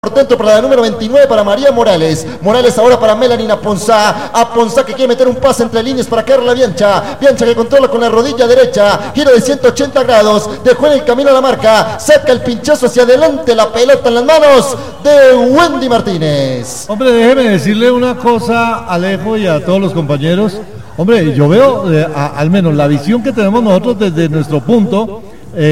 Por dentro para la número 29 para María Morales. Morales ahora para Melanina Ponzá. A Ponzá que quiere meter un pase entre líneas para Carla Biancha. Biancha que controla con la rodilla derecha. Giro de 180 grados. Dejó en el camino a la marca. Saca el pinchazo hacia adelante. La pelota en las manos de Wendy Martínez. Hombre, déjeme decirle una cosa a Alejo y a todos los compañeros. Hombre, yo veo al menos la visión que tenemos nosotros desde nuestro punto.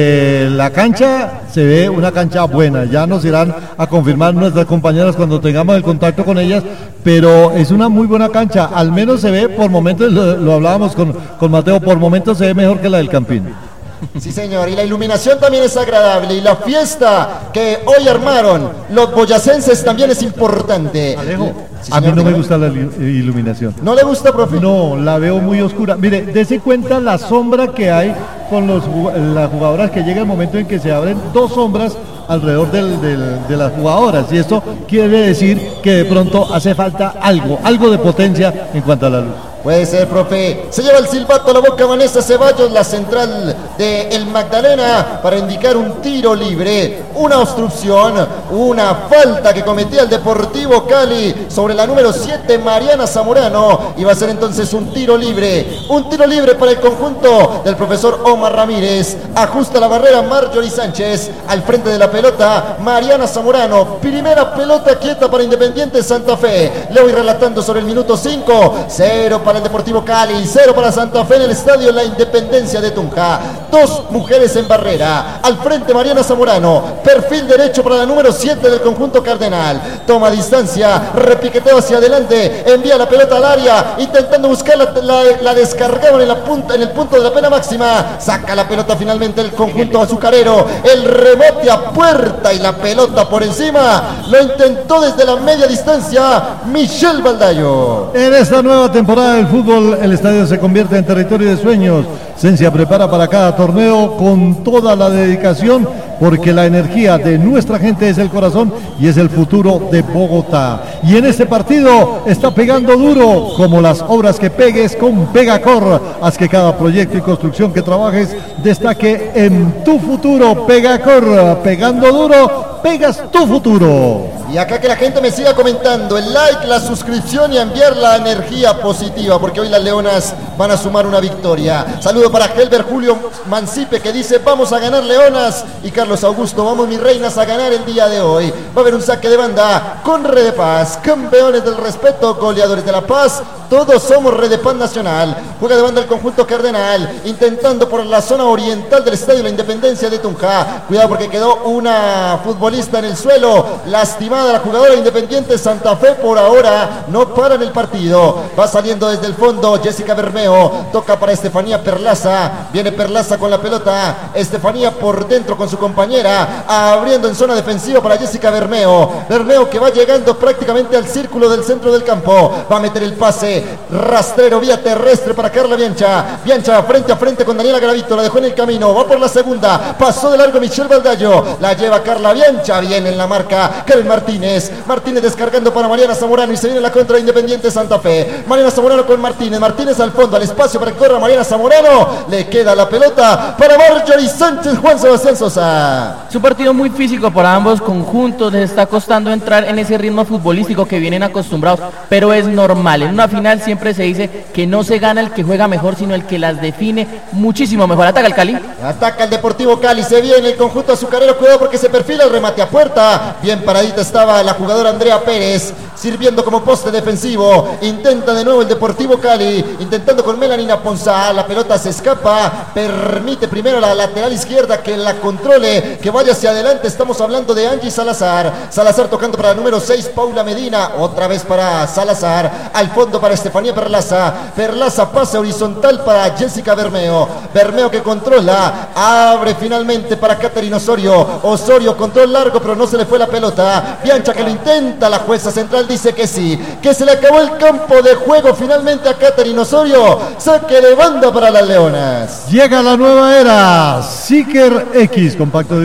La cancha se ve una cancha buena, ya nos irán a confirmar nuestras compañeras cuando tengamos el contacto con ellas, pero es una muy buena cancha, al menos se ve por momentos, lo hablábamos con Mateo, por momentos se ve mejor que la del Campín. Sí, señor, y la iluminación también es agradable, y la fiesta que hoy armaron los boyacenses también es importante. Alejo, sí, a mí señor, no me dígame. gusta la iluminación. ¿No le gusta, profe? No, la veo muy oscura. Mire, dese cuenta la sombra que hay con las jugadoras, que llega el momento en que se abren dos sombras alrededor de las jugadoras, y esto quiere decir que de pronto hace falta algo de potencia en cuanto a la luz. Puede ser, profe. Se lleva el silbato a la boca Vanessa Ceballos, la central de el Magdalena, para indicar un tiro libre, una obstrucción, una falta que cometía el Deportivo Cali sobre la número 7, Mariana Zamorano, y va a ser entonces un tiro libre para el conjunto del profesor Omar Ramírez. Ajusta la barrera Marjorie Sánchez, al frente de la pelota Mariana Zamorano, primera pelota quieta para Independiente Santa Fe. Le voy relatando sobre el minuto 5, 0 para el Deportivo Cali, 0 para Santa Fe en el estadio La Independencia de Tunja. Dos mujeres en barrera, al frente Mariana Zamorano, perfil derecho para la número 7 del conjunto cardenal, toma distancia, repiqueteo hacia adelante, envía la pelota al área, intentando buscar la descargaban en el punto de la pena máxima, saca la pelota finalmente el conjunto azucarero, el rebote a puerta y la pelota por encima, lo intentó desde la media distancia Michelle Baldayo. En esta nueva temporada del fútbol, el estadio se convierte en territorio de sueños. Cencia prepara para cada torneo con toda la dedicación, porque la energía de nuestra gente es el corazón y es el futuro de Bogotá. Y en este partido está pegando duro, como las obras que pegues con Pegacor. Haz que cada proyecto y construcción que trabajes destaque en tu futuro. Pegacor, pegando duro, pegas tu futuro. Y acá que la gente me siga comentando, el like, la suscripción y enviar la energía positiva, porque hoy las Leonas van a sumar una victoria. Saludo para Helber Julio Mancipe, que dice: vamos a ganar, Leonas. Y Carlos Augusto: vamos, mis reinas, a ganar el día de hoy. Va a haber un saque de banda con Red de Paz, campeones del respeto, goleadores de la paz. Todos somos Red de Paz Nacional. Juega de banda el conjunto cardenal, intentando por la zona oriental del estadio La Independencia de Tunja. Cuidado, porque quedó una futbolista en el suelo, lastimada la jugadora Independiente Santa Fe. Por ahora no para en el partido. Va saliendo desde el fondo Jessica Bermeo, toca para Estefanía Perlaza. Viene Perlaza con la pelota, Estefanía por dentro con su compañera, abriendo en zona defensiva para Jessica Bermeo. Bermeo que va llegando prácticamente al círculo del centro del campo. Va a meter el pase rastrero vía terrestre para Carla Biancha. Biancha frente a frente con Daniela Gravito, la dejó en el camino, va por la segunda, pasó de largo Michelle Baldayo, la lleva Carla Biancha, bien en la marca Karen Martínez descargando para Mariana Zamorano, y se viene la contra de Independiente Santa Fe. Mariana Zamorano con Martínez al fondo, al espacio para que corra Mariana Zamorano, le queda la pelota para Marjorie Sánchez. Juan Sebastián Sosa. Es un partido muy físico para ambos conjuntos, les está costando entrar en ese ritmo futbolístico que vienen acostumbrados, pero es normal. En una final siempre se dice que no se gana el que juega mejor, sino el que las define muchísimo mejor. Ataca el Cali. Ataca el Deportivo Cali, se viene el conjunto azucarero, cuidado porque se perfila el remate a puerta. Bien paradita estaba la jugadora Andrea Pérez, sirviendo como poste defensivo. Intenta de nuevo el Deportivo Cali, intentando con Melanina Ponzá, la pelota se escapa, permite primero la lateral izquierda que la controle, que vaya hacia adelante. Estamos hablando de Angie Salazar tocando para la número 6, Paula Medina, otra vez para Salazar, al fondo para Estefanía Perlaza, pase horizontal para Jessica Bermeo que controla, abre finalmente para Caterina Osorio, control largo pero no se le fue la pelota. Biancha que lo intenta, la jueza central dice que sí, que se le acabó el campo de juego finalmente a Caterina Osorio. Saque de banda para las Leonas. Llega la nueva era, Seeker X, compacto de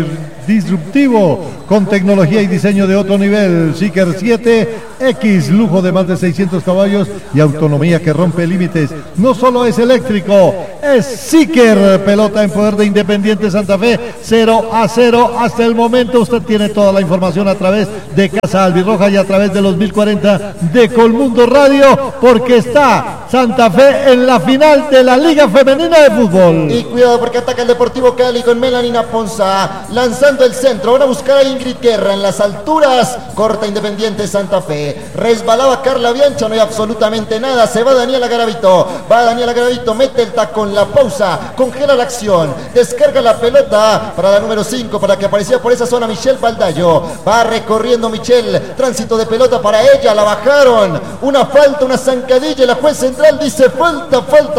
disruptivo, con tecnología y diseño de otro nivel. Seeker 7X, lujo de más de 600 caballos y autonomía que rompe límites. No solo es eléctrico, es Seeker. Pelota en poder de Independiente Santa Fe, 0-0 hasta el momento. Usted tiene toda la información a través de Casa Albirroja y a través de los 1040 de Colmundo Radio, porque está Santa Fe en la final de la Liga Femenina de Fútbol. Y cuidado porque ataca el Deportivo Cali con Melanina Ponza, lanzando el centro. Van a buscar a Ingrid Guerra en las alturas. Corta Independiente Santa Fe. Resbalaba Carla Biancha, no hay absolutamente nada. Se va Daniela Garavito. Va Daniela Garavito, mete el tacón, la pausa, congela la acción. Descarga la pelota para la número 5, para que aparecía por esa zona Michelle Baldayo. Va recorriendo Michelle. Tránsito de pelota para ella, la bajaron. Una falta, una zancadilla. La juez central dice falta.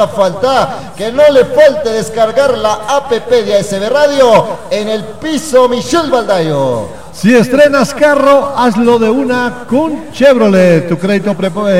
Que no le falte descargar la APP de ASB Radio. En el piso Michelle Baldayo. Si estrenas carro, hazlo de una con Chevrolet. Tu crédito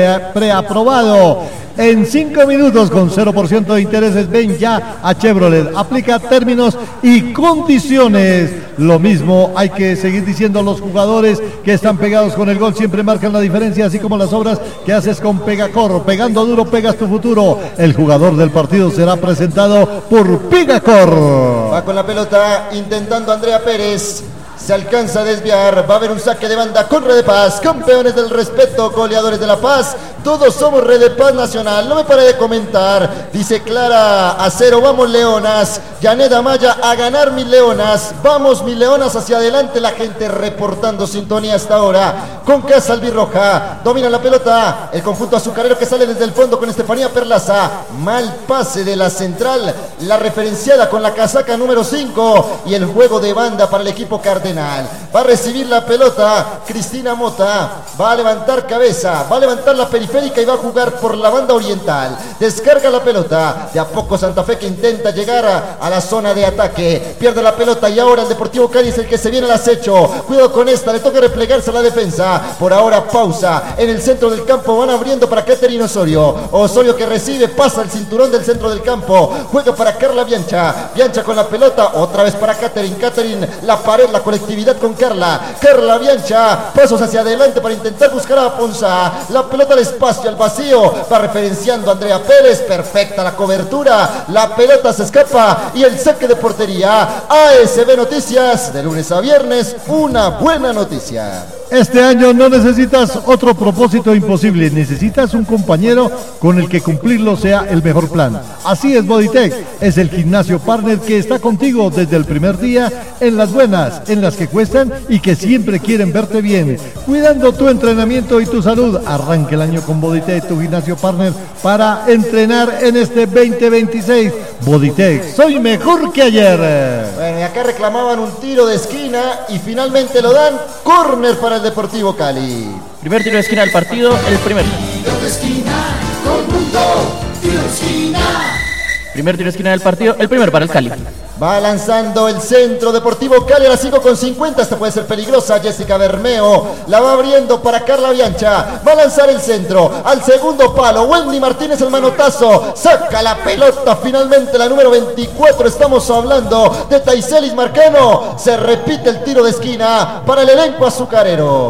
preaprobado en 5 minutos con 0% de intereses. Ven ya a Chevrolet. Aplica términos y condiciones. Lo mismo hay que seguir diciendo, los jugadores que están pegados con el gol siempre marcan la diferencia, así como las obras que haces con Pegacor. Pegando duro, pegas tu futuro. El jugador del partido será presentado por Pegacor. Va con la pelota intentando Andrea Pérez. Se alcanza a desviar, va a haber un saque de banda con Red de Paz, campeones del respeto, goleadores de la paz, todos somos Red de Paz Nacional. No me pare de comentar, dice Clara Acero, vamos Leonas, Janet Amaya, a ganar mis Leonas, vamos mis Leonas hacia adelante, la gente reportando sintonía hasta ahora, con Casa Albirroja, domina la pelota, el conjunto azucarero que sale desde el fondo con Estefanía Perlaza, mal pase de la central, la referenciada con la casaca número 5 y el juego de banda para el equipo Cardenal. Va a recibir la pelota Cristina Mota, va a levantar cabeza, va a levantar la periférica y va a jugar por la banda oriental. Descarga la pelota, de a poco Santa Fe que intenta llegar a la zona de ataque, pierde la pelota y ahora el Deportivo Cali es el que se viene al acecho. Cuidado con esta, le toca replegarse a la defensa. Por ahora pausa en el centro del campo, van abriendo para Catherine Osorio. Osorio que recibe, pasa el cinturón del centro del campo, juega para Carla Biancha, Biancha con la pelota, otra vez para Catherine, Catherine la pared, la colectividad con Carla Biancha, pasos hacia adelante para intentar buscar a Ponza, la pelota al espacio, al vacío, va referenciando a Andrea Pérez, perfecta la cobertura, la pelota se escapa y el saque de portería. ASB Noticias, de lunes a viernes, una buena noticia. Este año no necesitas otro propósito imposible, necesitas un compañero con el que cumplirlo sea el mejor plan. Así es Bodytech, es el gimnasio partner que está contigo desde el primer día, en las buenas, en las que cuestan y que siempre quieren verte bien, cuidando tu entrenamiento y tu salud. Arranca el año con Bodytech, tu gimnasio partner, para entrenar en este 2026. Bodytech, soy mejor que ayer. Bueno, y acá reclamaban un tiro de esquina y finalmente lo dan, córner para el Deportivo Cali. Primer tiro de esquina del partido, el primero. Tiro de esquina, Colmundo, tiro de esquina. Primer tiro de esquina del partido, el primero para el Cali. Va lanzando el centro Deportivo Cali a las 5:50. Esta puede ser peligrosa. Jessica Bermeo la va abriendo para Carla Biancha. Va a lanzar el centro al segundo palo. Wendy Martínez el manotazo. Saca la pelota finalmente la número 24. Estamos hablando de Taiselis Marcano. Se repite el tiro de esquina para el elenco azucarero.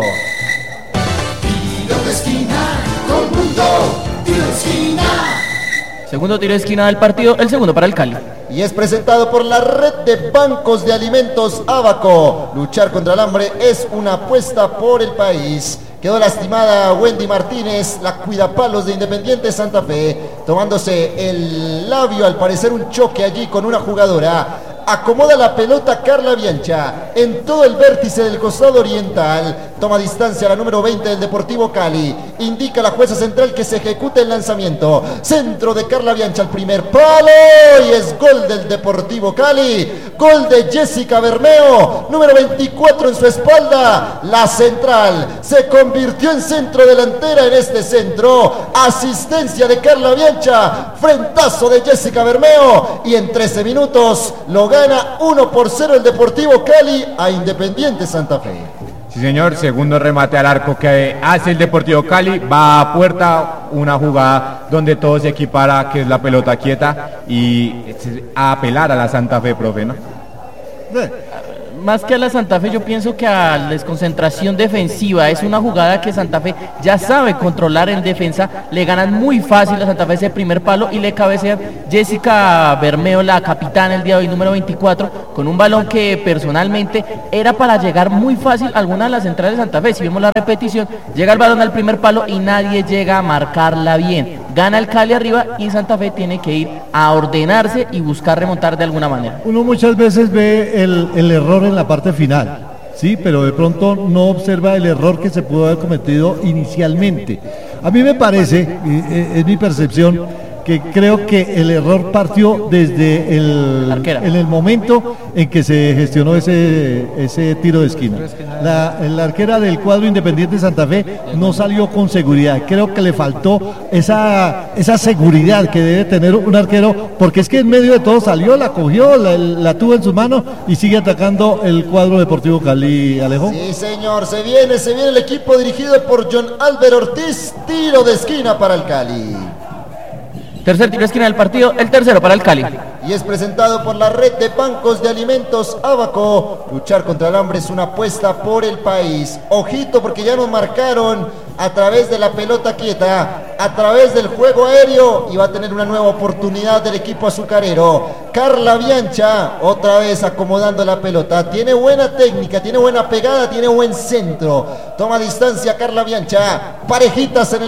Tiro de esquina, Colmundo, tiro de esquina. Segundo tiro de esquina del partido, el segundo para el Cali. Y es presentado por la red de bancos de alimentos Abaco. Luchar contra el hambre es una apuesta por el país. Quedó lastimada Wendy Martínez, la cuidapalos de Independiente Santa Fe, tomándose el labio, al parecer un choque allí con una jugadora. Acomoda la pelota Carla Biancha en todo el vértice del costado oriental. Toma distancia la número 20 del Deportivo Cali. Indica la jueza central que se ejecute el lanzamiento. Centro de Carla Biancha al primer palo. Y es gol del Deportivo Cali. Gol de Jessica Bermeo. Número 24 en su espalda. La central se convirtió en centro delantera en este centro. Asistencia de Carla Biancha. Frentazo de Jessica Bermeo. Y en 13 minutos lo gana 1-0 el Deportivo Cali a Independiente Santa Fe. Sí, señor, segundo remate al arco que hace el Deportivo Cali, va a puerta, una jugada donde todo se equipara, que es la pelota quieta, y a apelar a la Santa Fe, profe, ¿no? más que a la Santa Fe, yo pienso que a la desconcentración defensiva. Es una jugada que Santa Fe ya sabe controlar en defensa, le ganan muy fácil a Santa Fe ese primer palo y le cabecea Jessica Bermeo, la capitana el día de hoy, número 24, con un balón que personalmente era para llegar muy fácil a alguna de las centrales de Santa Fe. Si vemos la repetición, llega el balón al primer palo y nadie llega a marcarla bien. Gana el Cali arriba y Santa Fe tiene que ir a ordenarse y buscar remontar de alguna manera. Uno muchas veces ve el error en la parte final, sí, pero de pronto no observa el error que se pudo haber cometido inicialmente. A mí me parece, es mi percepción, que creo que el error partió desde en el momento en que se gestionó ese tiro de esquina. La arquera del cuadro Independiente Santa Fe no salió con seguridad. Creo que le faltó esa seguridad que debe tener un arquero, porque es que en medio de todo salió, la cogió, la tuvo en sus manos y sigue atacando el cuadro Deportivo Cali, Alejo. Sí, señor, se viene el equipo dirigido por John Álvaro Ortiz. Tiro de esquina para el Cali. Tercer tiro de esquina del partido, el tercero para el Cali. Y es presentado por la red de bancos de alimentos Abaco. Luchar contra el hambre es una apuesta por el país. Ojito, porque ya nos marcaron a través de la pelota quieta, a través del juego aéreo, y va a tener una nueva oportunidad del equipo azucarero. Carla Biancha, otra vez acomodando la pelota. Tiene buena técnica, tiene buena pegada, tiene buen centro. Toma distancia Carla Biancha. Parejitas en el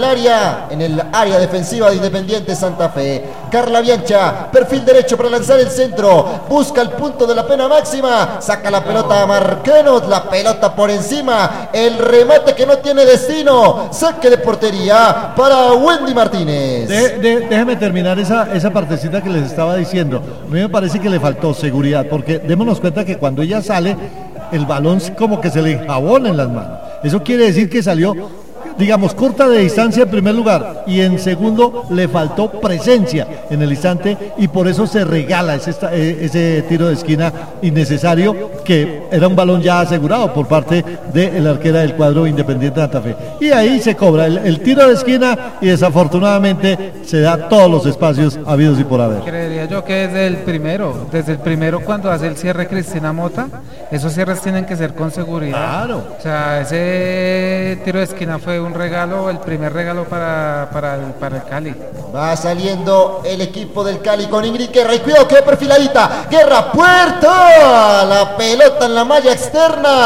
área defensiva de Independiente Santa Fe. Carla Biancha, perfil derecho para lanzar el centro. Busca el punto de la pena máxima. Saca la pelota a Marquenos. La pelota por encima. El remate que no tiene destino. Saque de portería para Wendy Martínez. Déjeme terminar esa partecita que les estaba diciendo. A mí me parece que le faltó seguridad, porque démonos cuenta que cuando ella sale, el balón como que se le enjabona en las manos. Eso quiere decir que salió, digamos, corta de distancia en primer lugar, y en segundo le faltó presencia en el instante, y por eso se regala ese tiro de esquina innecesario, que era un balón ya asegurado por parte de la arquera del cuadro Independiente Santa Fe. Y ahí se cobra el tiro de esquina, y desafortunadamente se da todos los espacios habidos y por haber. Creería yo que desde el primero cuando hace el cierre Cristina Mota, esos cierres tienen que ser con seguridad. Claro. O sea, ese tiro de esquina fue un regalo, el primer regalo para el Cali. Va saliendo el equipo del Cali con Ingrid Guerra, y cuidado que perfiladita, Guerra, puerta, la pelota en la malla externa,